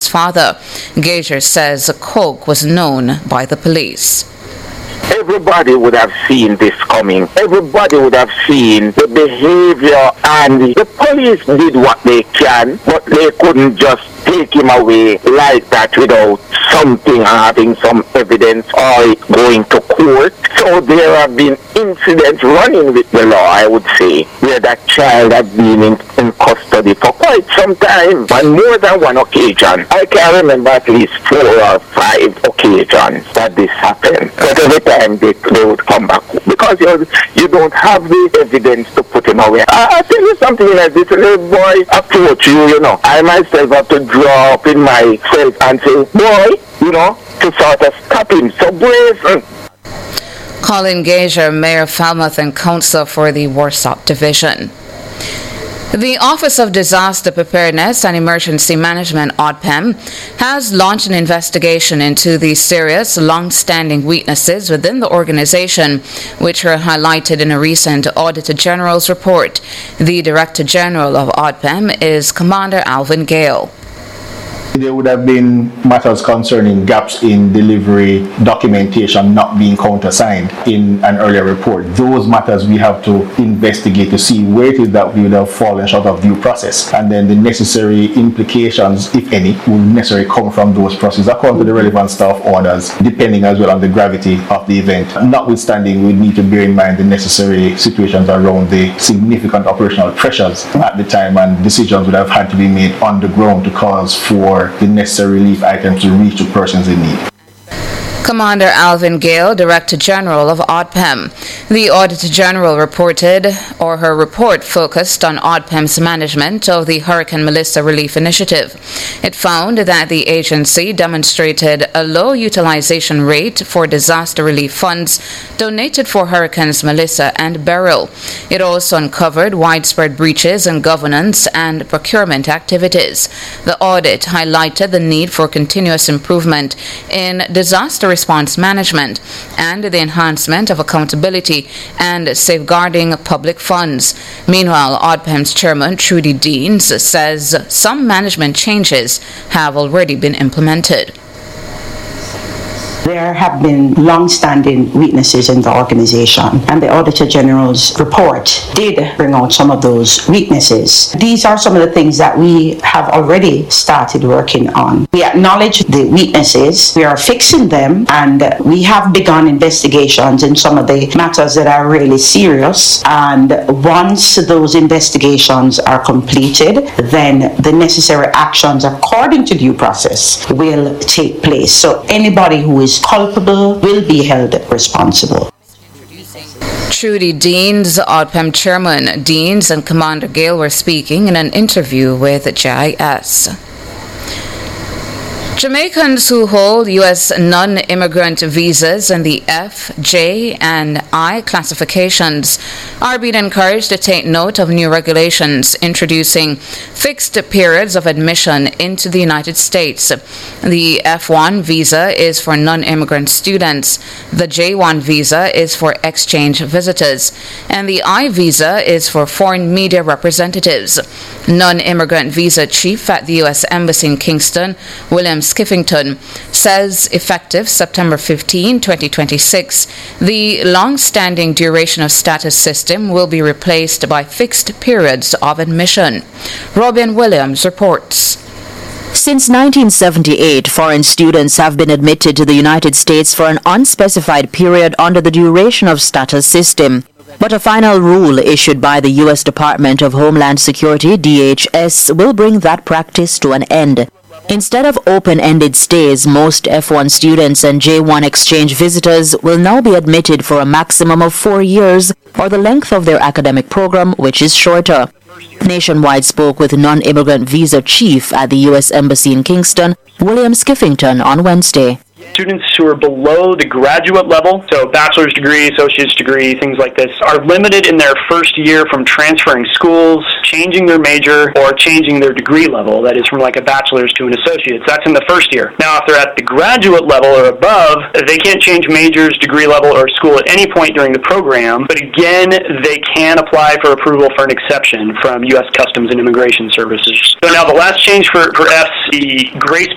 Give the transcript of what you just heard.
father. Gager says coke was known by the police. Everybody would have seen this coming. Everybody would have seen the behavior, and the police did what they can, but they couldn't just take him away like that without something, having some evidence or going to court. So there have been incidents running with the law, I would say, where that child had been in custody for quite some time, on more than one occasion. I can remember at least 4 or 5 occasions that this happened. But every time they would come back because you don't have the evidence to put him away. I'll tell you something like this little boy approach you, I myself have to draw up in myself and say, boy, to sort of stop him. So brazen. Colin Gager, Mayor of Falmouth and Councillor for the Warsop Division. The Office of Disaster Preparedness and Emergency Management, ODPEM, has launched an investigation into the serious, long-standing weaknesses within the organization, which were highlighted in a recent Auditor General's report. The Director General of ODPEM is Commander Alvin Gale. There would have been matters concerning gaps in delivery, documentation not being countersigned in an earlier report. Those matters we have to investigate to see where it is that we would have fallen short of due process, and then the necessary implications, if any, will necessarily come from those processes according to the relevant staff orders, depending as well on the gravity of the event. Notwithstanding, we need to bear in mind the necessary situations around the significant operational pressures at the time, and decisions would have had to be made on the ground to cause for the necessary relief items to reach the persons in need. Commander Alvin Gale, Director General of ODPEM. The Auditor General reported, or her report focused on ODPEM's management of the Hurricane Melissa Relief Initiative. It found that the agency demonstrated a low utilization rate for disaster relief funds donated for Hurricanes Melissa and Beryl. It also uncovered widespread breaches in governance and procurement activities. The audit highlighted the need for continuous improvement in disaster response management and the enhancement of accountability and safeguarding public funds. Meanwhile, ODPEM's chairman, Trudy Deans, says some management changes have already been implemented. There have been long-standing weaknesses in the organization, and the Auditor General's report did bring out some of those weaknesses. These are some of the things that we have already started working on. We acknowledge the weaknesses, we are fixing them, and we have begun investigations in some of the matters that are really serious. And once those investigations are completed, then the necessary actions according to due process will take place. So anybody who is culpable will be held responsible. Trudy Deans, ODPEM Chairman Deans, and Commander Gale were speaking in an interview with JIS. Jamaicans who hold U.S. non-immigrant visas in the F, J, and I classifications are being encouraged to take note of new regulations introducing fixed periods of admission into the United States. The F1 visa is for non-immigrant students, the J1 visa is for exchange visitors, and the I visa is for foreign media representatives. Non-immigrant visa chief at the U.S. Embassy in Kingston, William Skiffington, says effective September 15, 2026, the long-standing duration of status system will be replaced by fixed periods of admission. Robin Williams reports. Since 1978, foreign students have been admitted to the United States for an unspecified period under the duration of status system. But a final rule issued by the U.S. Department of Homeland Security, DHS, will bring that practice to an end. Instead of open-ended stays, most F1 students and J1 exchange visitors will now be admitted for a maximum of 4 years, or the length of their academic program, which is shorter. Nationwide spoke with non-immigrant visa chief at the U.S. Embassy in Kingston, William Skiffington, on Wednesday. Students who are below the graduate level, so bachelor's degree, associate's degree, things like this, are limited in their first year from transferring schools, changing their major, or changing their degree level, that is from like a bachelor's to an associate's. That's in the first year. Now, if they're at the graduate level or above, they can't change majors, degree level, or school at any point during the program, but again, they can apply for approval for an exception from U.S. Customs and Immigration Services. So now the last change for F's, the grace